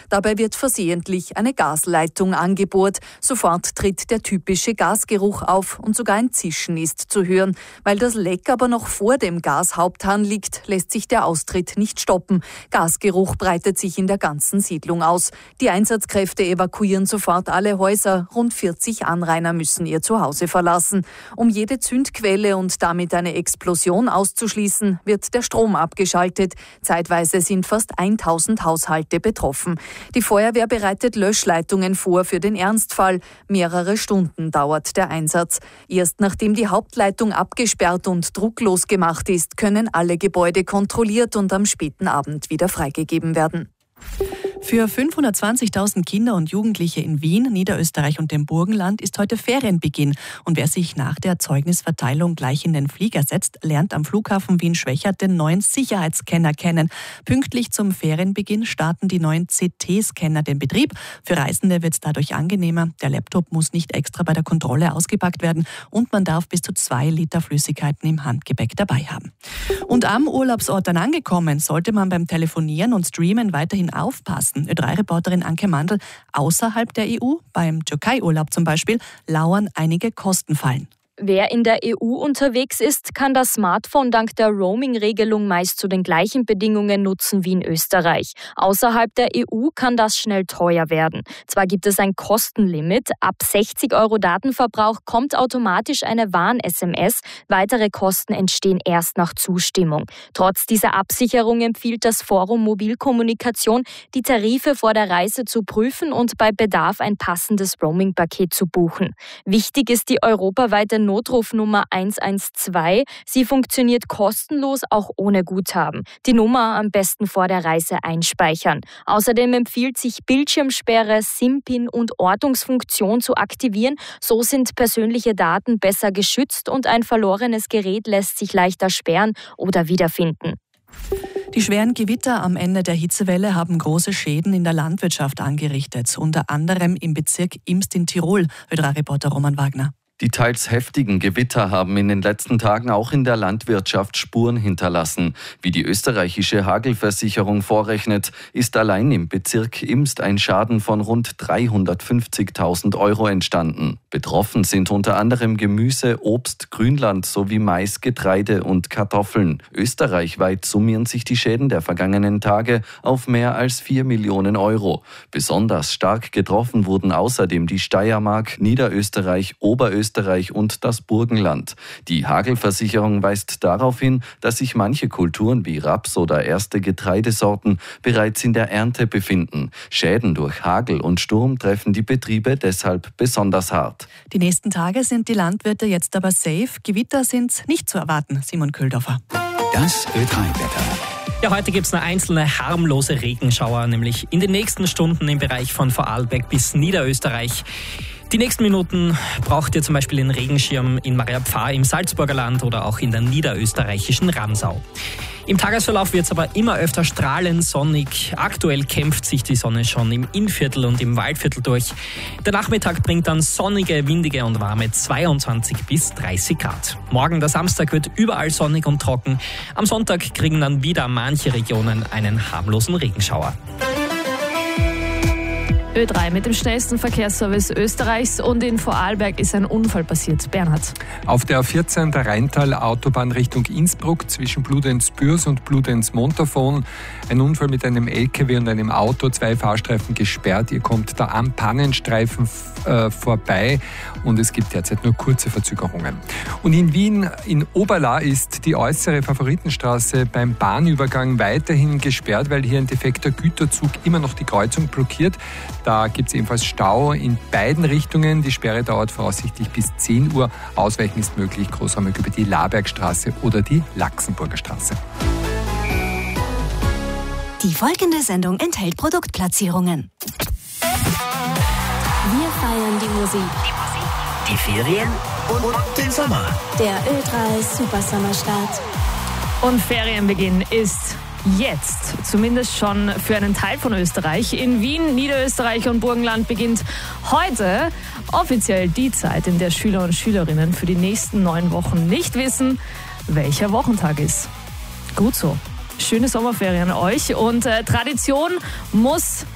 Dabei wird versehentlich eine Gasleitung angebohrt. Sofort tritt der typische Gasgeruch auf und sogar ein Zischen ist zu hören. Weil das Leck aber noch vor dem Gashaupthahn liegt, lässt sich der Austritt nicht stoppen. Gasgeruch breitet sich in der ganzen Siedlung aus. Die Einsatzkräfte evakuieren sofort alle Häuser. Rund 40 Anrainer müssen ihr Zuhause verlassen. Um jede Zündquelle und damit eine Explosion auszuschließen, wird der Strom abgeschaltet. Zeitweise sind fast 1000 Haushalte betroffen. Die Feuerwehr bereitet Löschleitungen vor für den Ernstfall. Mehrere Stunden dauert der Einsatz. Erst nachdem die Hauptleitung abgesperrt und drucklos gemacht ist, können alle Gebäude kontrolliert und am späten Abend wieder freigegeben werden. Für 520.000 Kinder und Jugendliche in Wien, Niederösterreich und dem Burgenland ist heute Ferienbeginn. Und wer sich nach der Zeugnisverteilung gleich in den Flieger setzt, lernt am Flughafen Wien-Schwechat den neuen Sicherheitsscanner kennen. Pünktlich zum Ferienbeginn starten die neuen CT-Scanner den Betrieb. Für Reisende wird es dadurch angenehmer. Der Laptop muss nicht extra bei der Kontrolle ausgepackt werden und man darf bis zu 2 Liter Flüssigkeiten im Handgepäck dabei haben. Und am Urlaubsort dann angekommen, sollte man beim Telefonieren und Streamen weiterhin aufpassen. Ö3-Reporterin Anke Mandl, außerhalb der EU, beim Türkei-Urlaub zum Beispiel, lauern einige Kostenfallen. Wer in der EU unterwegs ist, kann das Smartphone dank der Roaming-Regelung meist zu den gleichen Bedingungen nutzen wie in Österreich. Außerhalb der EU kann das schnell teuer werden. Zwar gibt es ein Kostenlimit, ab 60 € Datenverbrauch kommt automatisch eine Warn-SMS, weitere Kosten entstehen erst nach Zustimmung. Trotz dieser Absicherung empfiehlt das Forum Mobilkommunikation, die Tarife vor der Reise zu prüfen und bei Bedarf ein passendes Roaming-Paket zu buchen. Wichtig ist die europaweite Notrufnummer 112. Sie funktioniert kostenlos, auch ohne Guthaben. Die Nummer am besten vor der Reise einspeichern. Außerdem empfiehlt sich Bildschirmsperre, SIM-Pin und Ortungsfunktion zu aktivieren. So sind persönliche Daten besser geschützt und ein verlorenes Gerät lässt sich leichter sperren oder wiederfinden. Die schweren Gewitter am Ende der Hitzewelle haben große Schäden in der Landwirtschaft angerichtet, unter anderem im Bezirk Imst in Tirol. Ö3-Reporter Roman Wagner. Die teils heftigen Gewitter haben in den letzten Tagen auch in der Landwirtschaft Spuren hinterlassen. Wie die österreichische Hagelversicherung vorrechnet, ist allein im Bezirk Imst ein Schaden von rund 350.000 € entstanden. Betroffen sind unter anderem Gemüse, Obst, Grünland sowie Mais, Getreide und Kartoffeln. Österreichweit summieren sich die Schäden der vergangenen Tage auf mehr als 4 Millionen €. Besonders stark getroffen wurden außerdem die Steiermark, Niederösterreich, Oberösterreich und das Burgenland. Die Hagelversicherung weist darauf hin, dass sich manche Kulturen wie Raps oder erste Getreidesorten bereits in der Ernte befinden. Schäden durch Hagel und Sturm treffen die Betriebe deshalb besonders hart. Die nächsten Tage sind die Landwirte jetzt aber safe. Gewitter sind nicht zu erwarten. Simon Köhldorfer. Das Ö3-Wetter. Ja, heute gibt es nur einzelne harmlose Regenschauer, nämlich in den nächsten Stunden im Bereich von Vorarlberg bis Niederösterreich. Die nächsten Minuten braucht ihr zum Beispiel den Regenschirm in Maria Pfarr im Salzburger Land oder auch in der niederösterreichischen Ramsau. Im Tagesverlauf wird es aber immer öfter strahlend sonnig. Aktuell kämpft sich die Sonne schon im Innviertel und im Waldviertel durch. Der Nachmittag bringt dann sonnige, windige und warme 22 bis 30 Grad. Morgen, der Samstag, wird überall sonnig und trocken. Am Sonntag kriegen dann wieder manche Regionen einen harmlosen Regenschauer. Ö3 mit dem schnellsten Verkehrsservice Österreichs und in Vorarlberg ist ein Unfall passiert. Bernhard. Auf der A14 der Rheintal-Autobahn Richtung Innsbruck zwischen Bludenz-Bürs und Bludenz-Montafon. Ein Unfall mit einem LKW und einem Auto, 2 Fahrstreifen gesperrt. Ihr kommt da am Pannenstreifen vorbei und es gibt derzeit nur kurze Verzögerungen. Und in Wien, in Oberla, ist die äußere Favoritenstraße beim Bahnübergang weiterhin gesperrt, weil hier ein defekter Güterzug immer noch die Kreuzung blockiert. Da gibt es ebenfalls Stau in beiden Richtungen. Die Sperre dauert voraussichtlich bis 10 Uhr. Ausweichen ist möglich, großräumig über die Labergstraße oder die Laxenburger Straße. Die folgende Sendung enthält Produktplatzierungen. Wir feiern die Musik, Die Ferien und den Sommer. der Ö3 Supersommerstart. Und Ferienbeginn ist jetzt, zumindest schon für einen Teil von Österreich. In Wien, Niederösterreich und Burgenland beginnt heute offiziell die Zeit, in der Schüler und Schülerinnen für die nächsten 9 Wochen nicht wissen, welcher Wochentag ist. Gut so. Schöne Sommerferien euch und Tradition muss